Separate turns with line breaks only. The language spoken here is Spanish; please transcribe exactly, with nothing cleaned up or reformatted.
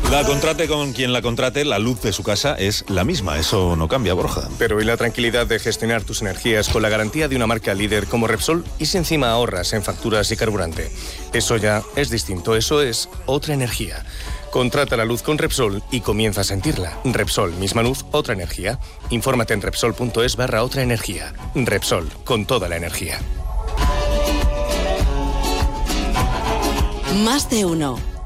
La contrate con quien la contrate, la luz de su casa es la misma, eso no cambia, Borja.
Pero ¿y la tranquilidad de gestionar tus energías con la garantía de una marca líder como Repsol y si encima ahorras en facturas y carburante? Eso ya es distinto, eso es otra energía. Contrata la luz con Repsol y comienza a sentirla. Repsol, misma luz, otra energía. Infórmate en Repsol.es barra otra energía. Repsol, con toda la energía.
Más de uno.